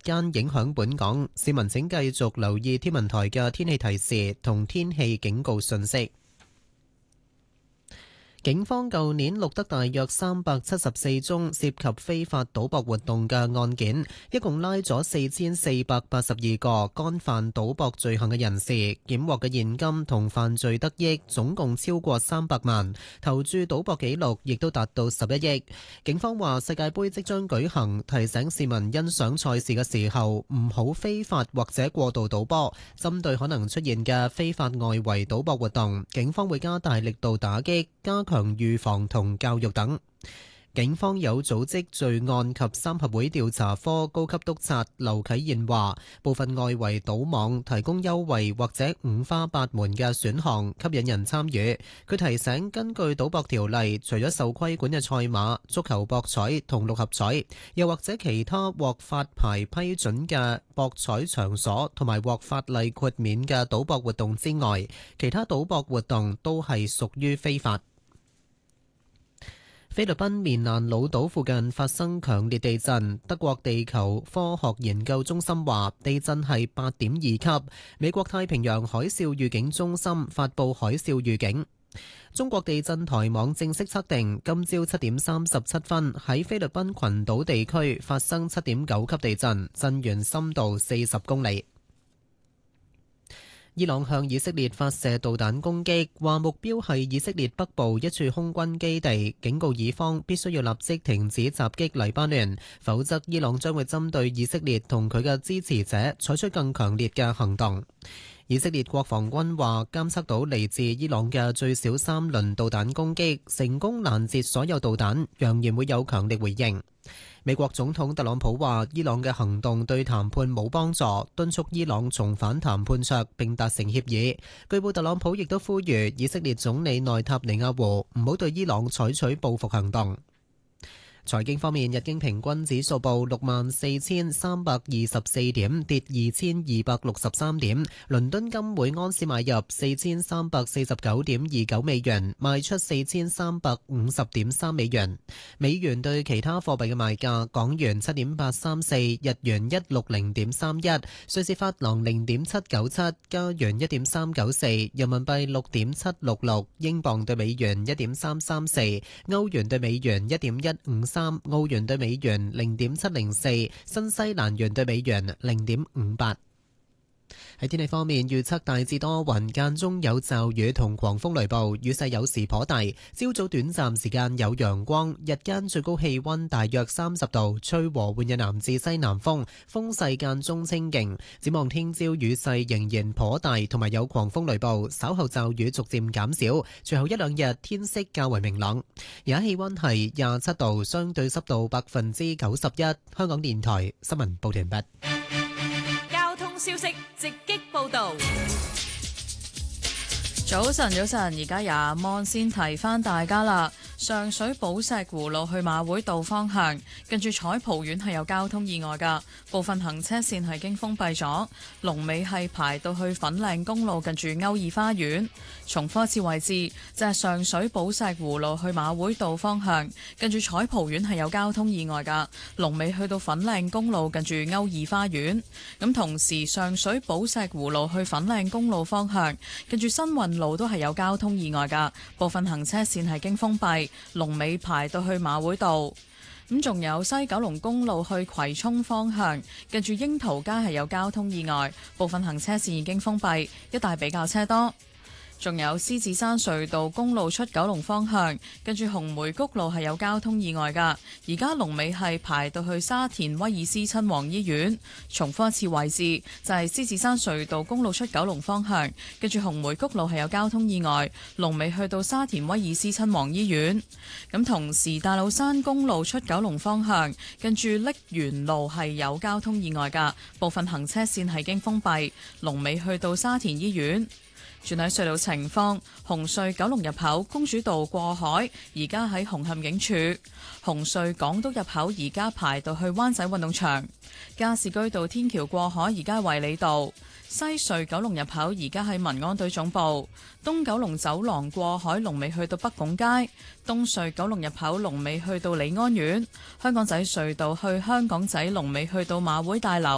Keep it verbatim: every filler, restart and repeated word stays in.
間影響本港，市民請繼續留意天文台嘅天氣提示同天氣警告信息。警方舊年錄得大約三百七十四宗涉及非法賭博活動嘅案件，一共拉咗四千四百八十二個干犯賭博罪行嘅人士，檢獲嘅現金同犯罪得益總共超過三百萬，投注賭博記錄亦都達到十一億。警方話世界盃即將舉行，提醒市民欣賞賽事嘅時候唔好非法或者過度賭波。針對可能出現嘅非法外圍賭博活動，警方會加大力度打擊，加強預防同教育等。警方有組織罪案及三合會調查科高級督察劉啟賢話，部分外圍賭網提供優惠或者五花八門嘅選項，吸引人參與。佢提醒，根據賭博條例，除咗受規管嘅賽馬、足球博彩同六合彩，又或者其他獲發牌批准嘅博彩場所同埋獲法例豁免嘅賭博活動之外，其他賭博活動都係屬於非法。菲律賓棉蘭老島附近發生強烈地震，德國地球科學研究中心話地震係八點二級。美國太平洋海嘯預警中心發布海嘯預警。中國地震台網正式測定，今朝七點三十七分喺菲律賓群島地區發生七點九級地震，震源深度四十公里。伊朗向以色列發射導彈攻擊，話目標係以色列北部一處空軍基地，警告以方必須要立即停止襲擊黎巴嫩，否則伊朗將會針對以色列同佢嘅支持者採取更強烈嘅行動。以色列國防軍話監測到嚟自伊朗嘅最少三輪導彈攻擊，成功攔截所有導彈，揚言會有強力回應。美國總統特朗普話伊朗嘅行動對談判冇幫助，敦促伊朗重返談判桌並達成協議。據報特朗普亦都呼籲以色列總理內塔尼亞胡唔好對伊朗採取報復行動。財經方面，日經平均指數報六萬四千三百二十四點，跌二千二百六十三點。倫敦金每安士買入四千三百四十九點二九美元，賣出四千三百五十點三美元。美元對其他貨幣嘅賣價：港元七點八三四，日元一六零點三一，瑞士法郎零點七九七，加元一點三九四，人民幣六點七六六，英鎊對美元一點三三四，歐元對美元一點一五三。澳元對美元零點七零四，新西蘭元對美元零點五八。喺天氣方面，預測大致多雲，間中有驟雨同狂風雷暴，雨勢有時頗大。朝早短暫時間有陽光，日間最高氣溫大約三十度，吹和緩嘅南至西南風，風勢間中清勁。展望聽朝雨勢仍然頗大，同埋有狂風雷暴，稍後驟雨逐漸減少。隨後一兩日天色較為明朗。而家氣溫係廿七度，相對濕度百分之九十一。香港電台新聞報完畢。 消息直擊報道。 早晨，早晨，而家廿蚊先提翻大家啦。上水寶石湖路去馬會道方向，近住彩蒲苑係有交通意外噶，部分行車線係經封閉咗。龍尾係排到去粉嶺公路近住歐怡花園。重複一次位置，就係、是、上水寶石湖路去馬會道方向，近住彩蒲苑係有交通意外噶，龍尾去到粉嶺公路近住歐怡花園。咁同時，上水寶石湖路去粉嶺公路方向，近住新運路都係有交通意外噶，部分行車線係經封閉。龍尾排到去馬會道，咁仲有西九龍公路去葵涌方向，近住櫻桃街係有交通意外，部分行車線已經封閉，一帶比較車多。仲有獅子山隧道公路出九龍方向，跟住紅梅谷路係有交通意外噶。而家龍尾係排到去沙田威爾斯親王醫院。重複一次位置，就係、是、獅子山隧道公路出九龍方向，跟住紅梅谷路係有交通意外，龍尾去到沙田威爾斯親王醫院。咁同時大老山公路出九龍方向，跟住瀝源路係有交通意外噶，部分行車線係經封閉，龍尾去到沙田醫院。轉喺隧道情況，紅隧九龍入口公主道過海，而家喺紅磡警署；紅隧港島入口而家排到去灣仔運動場；加士居道天橋過海而家衛理道；西隧九龍入口而家喺民安隊總部；東九龍走廊過海龍尾去到北拱街；東隧九龍入口龍尾去到利安苑；香港仔隧道去香港仔龍尾去到馬會大樓。